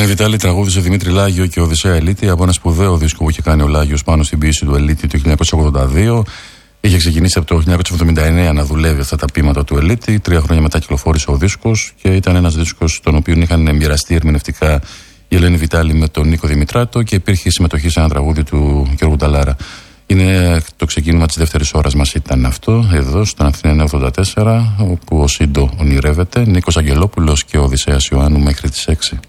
Βιτάλη, τραγούδισε Δημήτρη Λάγιο και Οδυσσέα Ελίτη από ένα σπουδαίο δίσκο που είχε κάνει ο Λάγιος πάνω στην ποιήση του Ελίτη το 1982. Είχε ξεκινήσει από το 1979 να δουλεύει αυτά τα ποίηματα του Ελίτη. 3 χρόνια μετά κυκλοφόρησε ο δίσκος και ήταν ένας δίσκος τον οποίο είχαν μοιραστεί ερμηνευτικά η Ελένη Βιτάλη με τον Νίκο Δημητράτο και υπήρχε συμμετοχή σε ένα τραγούδι του Γιώργου Νταλάρα. Είναι το ξεκίνημα της δεύτερης ώρας μας ήταν αυτό, εδώ στον Αθήνα 84, όπου ο Σύντο ονειρεύεται, Νίκος Αγγελόπουλος και ο Οδυσσέας Ιωάννου μέχρι τις 6.